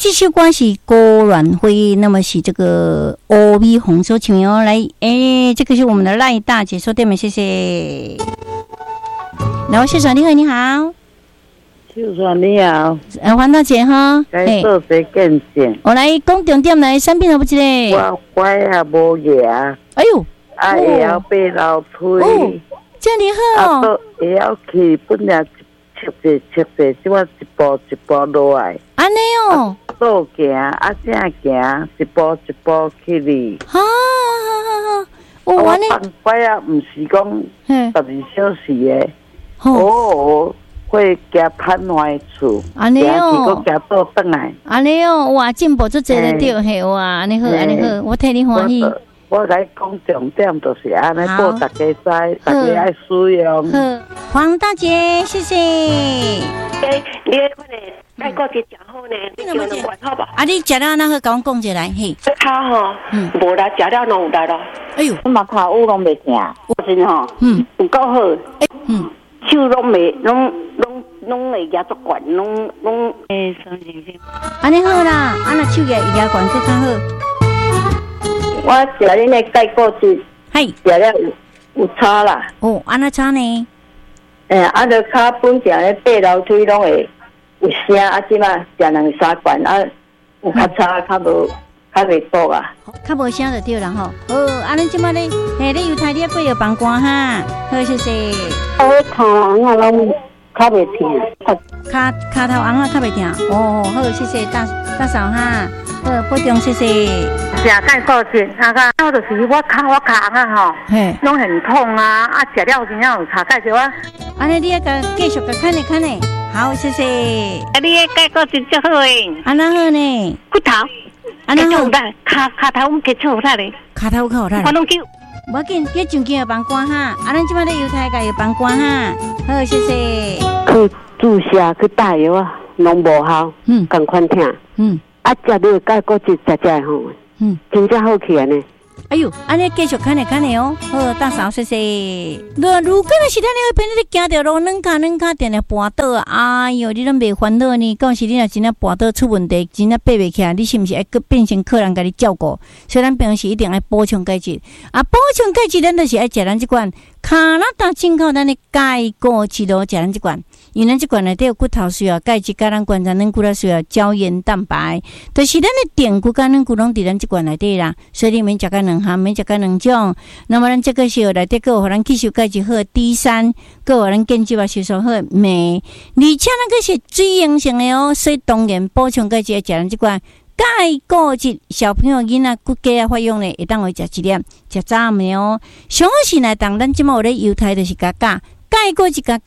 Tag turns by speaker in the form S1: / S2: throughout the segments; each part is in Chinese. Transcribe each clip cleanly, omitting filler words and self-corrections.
S1: 这首歌是郭阮辉，那么是这个欧米红所唱哦。来，这个是我们的赖大姐说对吗？谢谢。然后谢爽，你好，你好。
S2: 谢爽，你好。
S1: 黄大姐哈。
S2: 该做些见证。
S1: 我来讲重点来，产品有不一个？
S2: 我拐也无牙。
S1: 哎呦。
S2: 会晓爬楼梯。
S1: 哦，这样你好哦。
S2: 会晓去本来切者，即我一步一步落来。
S1: 安尼哦。
S2: 倒行正行，一步一步去哩。
S1: 哈。我
S2: 放拐啊，唔是讲12小时的。哦。会加摊坏厝，
S1: 安尼哦，
S2: 加倒转来。
S1: 安尼哦，哇，进步足济了对嘿，哇，安尼好，安尼好，我替你欢喜。
S2: 我来讲重点就是安尼，报大家知，大家爱使用。
S1: 好，黄大姐，谢谢。
S3: 你可能带过去食好呢，你就能管好吧？
S1: 啊，你食了那个，甲我讲一来嘿。
S3: 骹吼，无来食了拢有来咯。
S1: 哎呦，
S2: 我嘛骹有拢袂疼，我真吼，有够好。手拢袂，拢会压足管，拢三星星。
S1: 安尼好啦，那手压管更较好。
S2: 我食恁的钙果汁，食了有差啦。
S1: 哦，安那差呢？
S2: 就骹本行咧爬楼梯拢会有声，即摆食2-3罐，有较差，较袂多啊。
S1: 较无声就对啦吼。好，恁即摆咧，你油台你过药房关哈。好，谢谢。
S2: 我骹啊拢较袂疼，
S1: 骹头红啊较袂疼。哦，好，谢谢大嫂哈。好，保重，谢谢。
S2: 食钙果汁，我就是我骹红啊吼，拢很痛啊，食了真正有差钙就啊。
S1: 安尼你要继续看呢。好，谢谢。
S3: 你的钙果汁最好诶。
S1: 安那好呢？
S3: 骨头。
S1: 安那好。
S3: 骹头我们给出来咧。
S1: 骹头好啦。
S3: 我拢叫。
S1: 无要紧，你上机药房关哈。咱即摆咧犹太甲药房关哈。好，谢谢。
S2: 去注射去打药啊，拢无效。共款疼。食了钙果汁食吼。真正好起来呢。
S1: 哎呦，安尼继续看呢哦。好，大嫂，谢谢。如果是咱那个朋友你行着路，软脚定定绊倒啊！哎呦，你拢袂烦恼呢？到时你若真正绊倒出问题，真正爬袂起来，你是毋是爱搁变成客人甲你照顾？所以咱平时一定爱补充钙质啊！补充钙质，咱就是爱食咱即款加拿大进口咱的钙果汁咯，食咱即款。因为咱即款内底有骨头需要钙质，甲咱观察咱骨头需要胶原蛋白，就是咱的电骨甲咱骨拢伫咱即款内底啦。所以你免食个两项，免食个两种。那么咱这个是内底个有互咱吸收钙质好 D3，个有咱建基啊吸收好镁，而且那个是水溶性的哦，所以当然补充钙质要食咱即款钙果汁。小朋友囡仔骨骼啊发育呢，会当会食一粒，食早暝哦。上好是来当咱即马有咧犹太就是加钙果汁加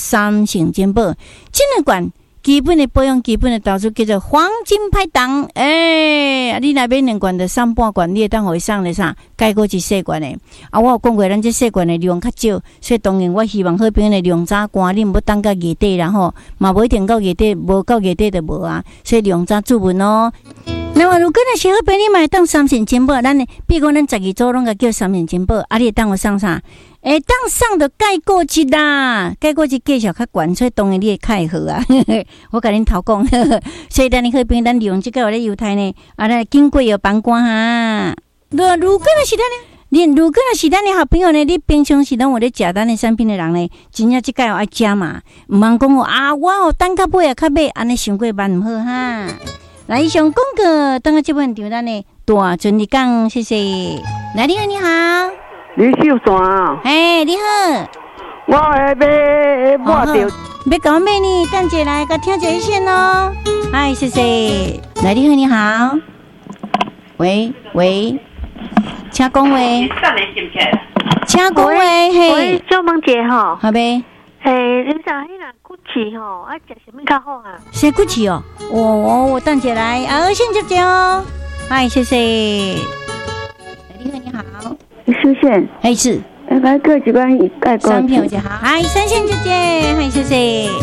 S1: 3成珍宝，这两罐基本的保养、基本的投资叫做黄金拍档。你那边两罐的3半罐，你会当会送的啥？钙果汁细罐的啊，我有讲过，咱这细罐的量较少，所以当然我希望好朋友的量早关，你唔要等到月底啦吼，嘛不一定到月底，无到月底就无啊，所以量早注文哦。那么如果若是好朋友买当3成珍宝，咱呢，比如讲咱12组拢个叫3成珍宝，啊，你会当我送啥？当上的钙果汁啦，钙果汁价小较悬，所以当然你会较会好啊。我甲恁头讲，所以咱你好朋友咱利用这个有咧犹太呢，啊，来经过药房关哈。如果若是咱呢，如果若是咱的好朋友呢，你平常时拢有咧食咱的产品的人呢，真正即个要爱食嘛，毋通讲啊，我等较买啊较买，安尼想过万毋好哈。来，以上广告，等下这本场咱呢大顺利讲，谢谢。来，你好，你好。
S2: 李秀山，
S1: 你好，
S2: 我买到，
S1: 要搞咩呢？等下来，甲听一下咯。嗨，谢谢。来，你好，你好。喂，请讲话。请讲话，嘿。
S4: 小萌姐吼，
S1: 好呗。
S4: 你想迄若骨气吼，爱食什么较好啊？
S1: 谁骨气哦？我等下来，先接接哦。嗨，谢谢。你好，你好。
S2: 出现，
S1: 是。
S2: 来个几罐钙果
S1: 商品有好，嗨，3线姐姐，嗨，谢谢。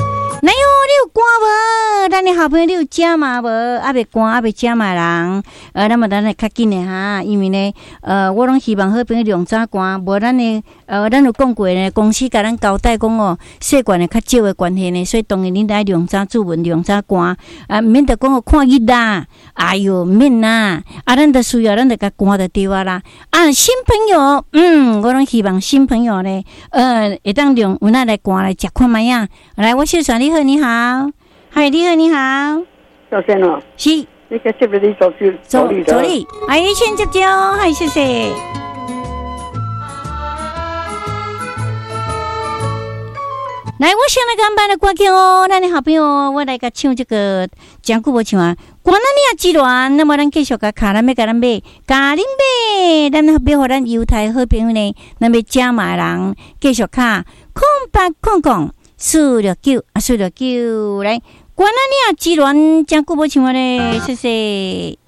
S1: 哪有你有歌无？咱的好朋友你有食嘛无？还袂歌，还袂食嘛人。那么咱来较紧的哈，因为呢，我拢希望好朋友量早歌，无咱的咱有讲过呢，公司甲咱交代讲哦，细管的较少的关系呢，所以当然你来量早注文、量早歌，毋免得讲看日啦，哎哟，毋免啦，咱得需要，咱得甲歌就对啊啦。新朋友，我拢希望新朋友呢，会当用有那来歌来食看卖呀。来，我秀传你好，你好，嗨，你好，你好，
S2: 赵先生，
S1: 是，
S2: 你个是不是你走
S1: 你，哎，先接接哦，嗨，谢谢。来，我先来跟班的歌曲哦，咱的好朋友，我来个唱这个讲久无唱啊，关咱你啊之乱，那么咱继续甲卡咱要甲咱买，甲恁买，咱要互咱犹太好朋友呢，咱要加码人继续卡0800469来，关咱你啊之乱，讲久无唱咧，谢谢。